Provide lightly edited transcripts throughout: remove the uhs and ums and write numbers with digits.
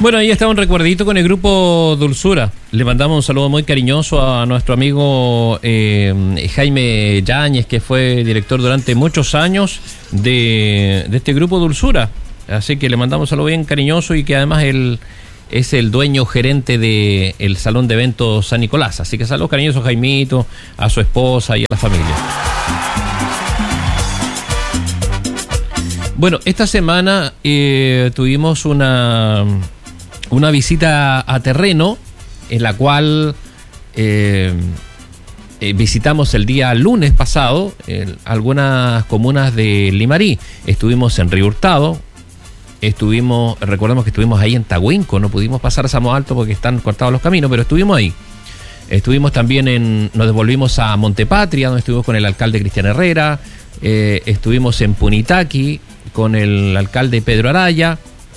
Bueno, ahí está un recuerdito con el grupo Dulzura. Le mandamos un saludo muy cariñoso a nuestro amigo Jaime Yáñez, que fue director durante muchos años de este grupo Dulzura. Así que le mandamos un saludo bien cariñoso y que además él es el dueño gerente del Salón de Eventos San Nicolás. Así que saludos cariñosos a Jaimito, a su esposa y a la familia. Bueno, esta semana tuvimos una visita a terreno en la cual visitamos el día lunes pasado algunas comunas de Limarí. Estuvimos en Río Hurtado, recordemos que estuvimos ahí en Tahuinco, no pudimos pasar a Samo Alto porque están cortados los caminos, pero estuvimos ahí. Estuvimos también nos devolvimos a Montepatria, donde estuvimos con el alcalde Cristian Herrera, estuvimos en Punitaqui con el alcalde Pedro Araya,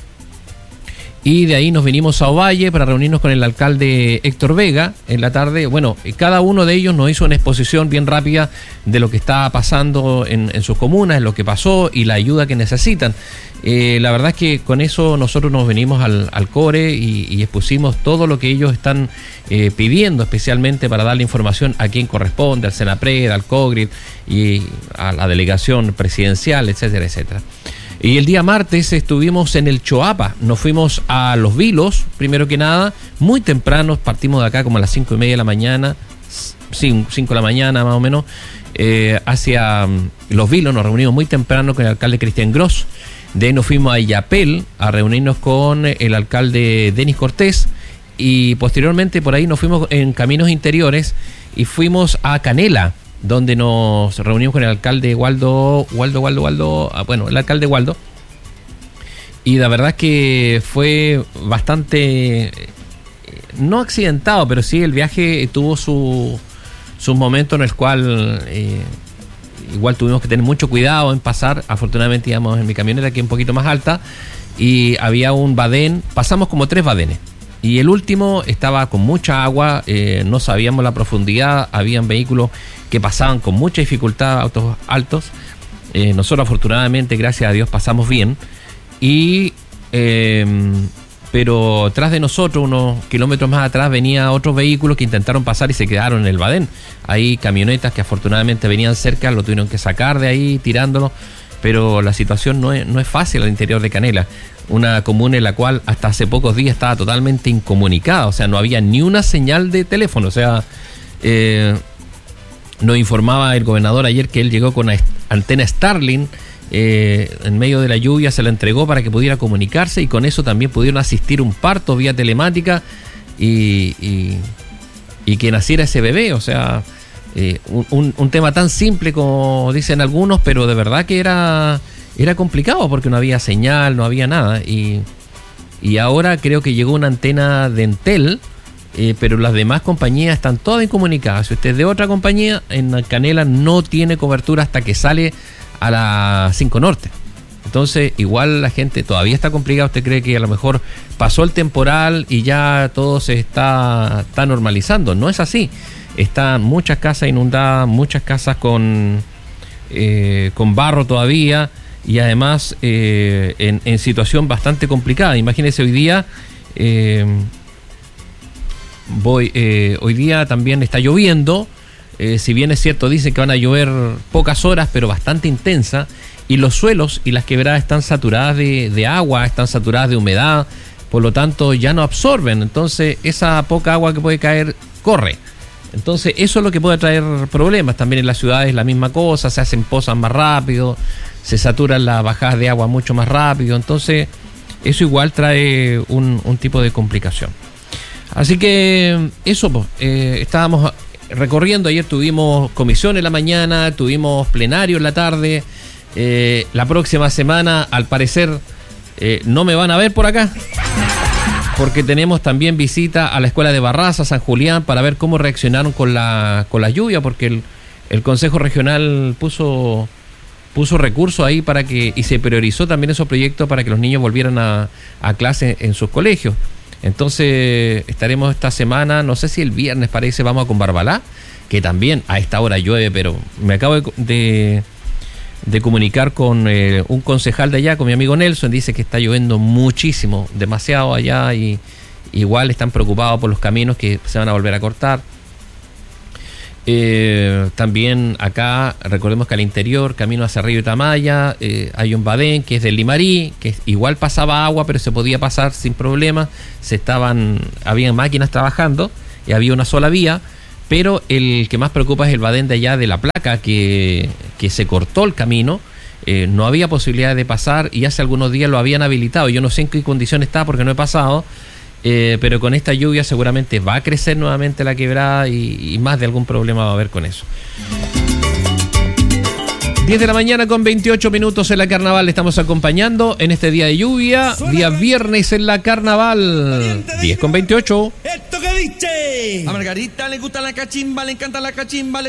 y de ahí nos vinimos a Ovalle para reunirnos con el alcalde Héctor Vega en la tarde. Bueno, cada uno de ellos nos hizo una exposición bien rápida de lo que está pasando en sus comunas, en lo que pasó y la ayuda que necesitan. La verdad es que con eso nosotros nos venimos al core y expusimos todo lo que ellos están pidiendo, especialmente para darle información a quien corresponde, al Senapred, al COGRID y a la delegación presidencial, etcétera, etcétera. Y el día martes estuvimos en el Choapa, nos fuimos a Los Vilos, primero que nada, muy temprano, partimos de acá como a las 5:30 de la mañana, 5 de la mañana más o menos, hacia Los Vilos, nos reunimos muy temprano con el alcalde Cristian Gross. De ahí nos fuimos a Illapel a reunirnos con el alcalde Denis Cortés, y posteriormente por ahí nos fuimos en caminos interiores y fuimos a Canela, donde nos reunimos con el alcalde Waldo, el alcalde Waldo, y la verdad es que fue bastante, no accidentado, pero sí el viaje tuvo sus momentos en el cual igual tuvimos que tener mucho cuidado en pasar. Afortunadamente íbamos en mi camioneta, que es un poquito más alta, y había un badén, pasamos como 3 badenes. Y el último estaba con mucha agua, no sabíamos la profundidad, habían vehículos que pasaban con mucha dificultad, autos altos. Nosotros afortunadamente, gracias a Dios, pasamos bien. Pero tras de nosotros, unos kilómetros más atrás, venía otros vehículos que intentaron pasar y se quedaron en el badén. Hay camionetas que afortunadamente venían cerca, lo tuvieron que sacar de ahí tirándolo. Pero la situación no es fácil al interior de Canela, una comuna en la cual hasta hace pocos días estaba totalmente incomunicada, o sea, no había ni una señal de teléfono. O sea, nos informaba el gobernador ayer que él llegó con una antena Starlink, en medio de la lluvia se la entregó para que pudiera comunicarse, y con eso también pudieron asistir un parto vía telemática y que naciera ese bebé. O sea, un tema tan simple como dicen algunos, pero de verdad que era complicado porque no había señal, no había nada. Y ahora creo que llegó una antena de Entel, pero las demás compañías están todas incomunicadas. Si usted es de otra compañía, en Canela no tiene cobertura hasta que sale a la 5 Norte. Entonces, igual la gente todavía está complicada. Usted cree que a lo mejor pasó el temporal y ya todo se está normalizando. No es así. Están muchas casas inundadas, muchas casas con barro todavía, y además en situación bastante complicada. Imagínense hoy día, hoy día también está lloviendo, si bien es cierto, dicen que van a llover pocas horas, pero bastante intensa, y los suelos y las quebradas están saturadas de agua, están saturadas de humedad, por lo tanto ya no absorben. Entonces esa poca agua que puede caer corre. Entonces eso es lo que puede traer problemas. También en las ciudades la misma cosa, se hacen pozas más rápido, se saturan las bajadas de agua mucho más rápido. Entonces eso igual trae un tipo de complicación. Así que eso, estábamos recorriendo. Ayer tuvimos comisión en la mañana, tuvimos plenario en la tarde. La próxima semana, al parecer, no me van a ver por acá, porque tenemos también visita a la escuela de Barraza, San Julián, para ver cómo reaccionaron con la lluvia, porque el Consejo Regional puso recursos ahí para que, y se priorizó también esos proyectos para que los niños volvieran a clase en sus colegios. Entonces estaremos esta semana, no sé si el viernes parece, vamos a con Barbalá, que también a esta hora llueve, pero me acabo de comunicar con un concejal de allá, con mi amigo Nelson. Dice que está lloviendo muchísimo, demasiado allá, y igual están preocupados por los caminos que se van a volver a cortar. También acá, recordemos que al interior, camino hacia Río Tamaya, hay un badén que es del Limarí, que igual pasaba agua, pero se podía pasar sin problema. Habían máquinas trabajando y había una sola vía, pero el que más preocupa es el badén de allá de La Placa, que se cortó el camino. No había posibilidad de pasar y hace algunos días lo habían habilitado. Yo no sé en qué condición está porque no he pasado. Pero con esta lluvia seguramente va a crecer nuevamente la quebrada y más de algún problema va a haber con eso. 10 de la mañana con 28 minutos en la Carnaval. Estamos acompañando en este día de lluvia, día viernes en la Carnaval. 10 con 28. ¿Esto qué dice? A Margarita le gusta la cachimba, le encanta la cachimba.